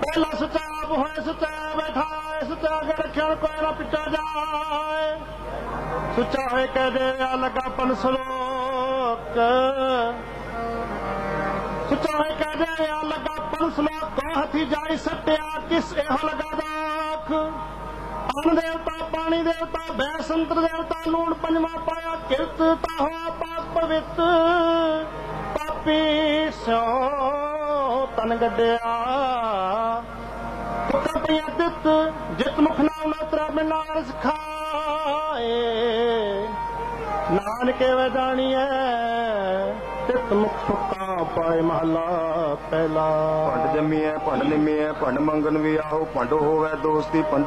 पहला सच्चा आप होए सच्चा बैठाए सच्चा अगे रखे कोई ना पिटा जाए सुचा होए कह दे लगा पन श्लोक सुचा होए कह दे लगा पन श्लोक को हथी जाई सट्या किस एहो लगा दाख अन्न देवता पानी देवता बैसंत्र देवता लूण पंजवा पाया किरत ताहो पाक पवित पापी सो तन गड्डिया दित जित मुख नाम नोतरा बिनार सिखाए नानके वजानिए तित मुख फुका पाए महला पहला भंड जमी है भंड निमी है भंड मंगन भी आओ भंड होवे दोस्ती